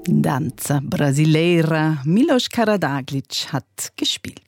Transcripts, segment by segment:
Danza Brasileira, Milos Karađagić hat gespielt.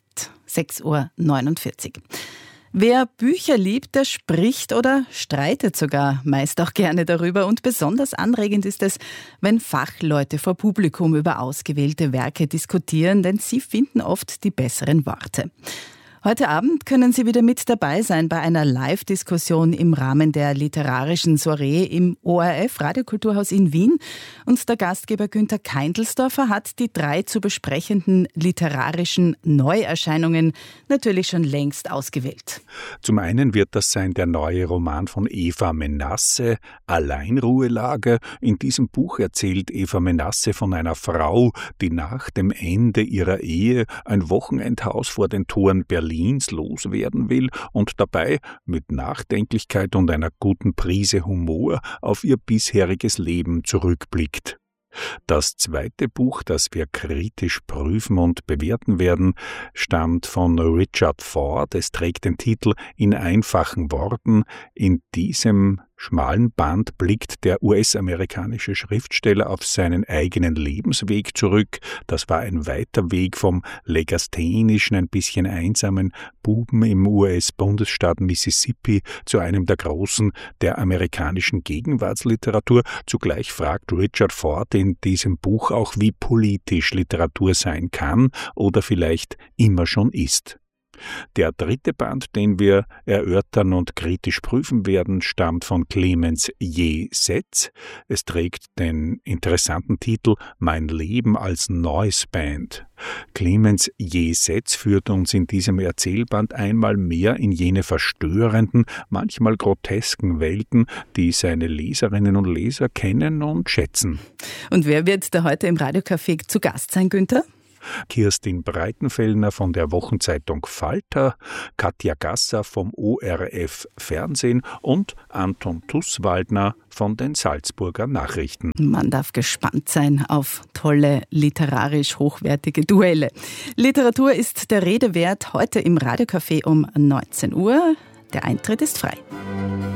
6:49 Uhr. Wer Bücher liebt, der spricht oder streitet sogar meist auch gerne darüber. Und besonders anregend ist es, wenn Fachleute vor Publikum über ausgewählte Werke diskutieren, denn sie finden oft die besseren Worte. Heute Abend können Sie wieder mit dabei sein bei einer Live-Diskussion im Rahmen der literarischen Soiree im ORF Radiokulturhaus in Wien. Und der Gastgeber Günther Keindlsdorfer hat die 3 zu besprechenden literarischen Neuerscheinungen natürlich schon längst ausgewählt. Zum einen wird das sein der neue Roman von Eva Menasse, Alleinruhelager. In diesem Buch erzählt Eva Menasse von einer Frau, die nach dem Ende ihrer Ehe ein Wochenendhaus vor den Toren Berlins loswerden will und dabei mit Nachdenklichkeit und einer guten Prise Humor auf ihr bisheriges Leben zurückblickt. Das zweite Buch, das wir kritisch prüfen und bewerten werden, stammt von Richard Ford. Es trägt den Titel »In einfachen Worten«. In diesem schmalen Band blickt der US-amerikanische Schriftsteller auf seinen eigenen Lebensweg zurück. Das war ein weiter Weg vom legasthenischen, ein bisschen einsamen Buben im US-Bundesstaat Mississippi zu einem der Großen der amerikanischen Gegenwartsliteratur. Zugleich fragt Richard Ford in diesem Buch auch, wie politisch Literatur sein kann oder vielleicht immer schon ist. Der dritte Band, den wir erörtern und kritisch prüfen werden, stammt von Clemens J. Setz. Es trägt den interessanten Titel »Mein Leben als Noise Band«. Clemens J. Setz führt uns in diesem Erzählband einmal mehr in jene verstörenden, manchmal grotesken Welten, die seine Leserinnen und Leser kennen und schätzen. Und wer wird da heute im Radiocafé zu Gast sein, Günther? Kirstin Breitenfellner von der Wochenzeitung Falter, Katja Gasser vom ORF Fernsehen und Anton Tusswaldner von den Salzburger Nachrichten. Man darf gespannt sein auf tolle, literarisch hochwertige Duelle. Literatur ist der Rede wert, heute im Radiocafé um 19 Uhr. Der Eintritt ist frei.